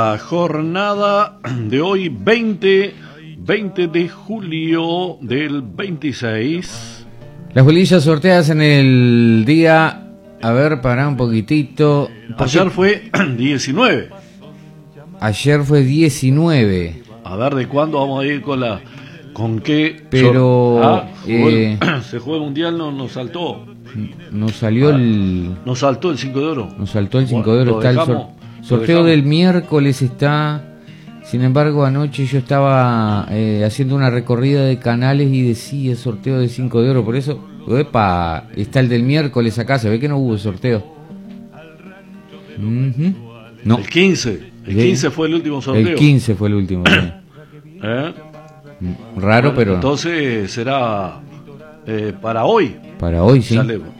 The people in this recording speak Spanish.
La jornada de hoy, 20 de julio del 26. Las bolillas sorteadas en el día... A ver, pará un poquitito. Ayer fue 19. Ayer fue 19. A ver de cuándo vamos a ir con qué. Pero se jugó el mundial, nos saltó. Nos salió Nos saltó el 5 de oro. Nos saltó el 5 de oro. Está el sorteo del miércoles está. Sin embargo, anoche yo estaba haciendo una recorrida de canales y decía sorteo de 5 de oro. Por eso, epa, está el del miércoles acá. Se ve que no hubo sorteo. No. El 15. El 15 fue el último sorteo. El 15 fue el último. Raro, bueno, pero... Entonces será para hoy. Para hoy, sí.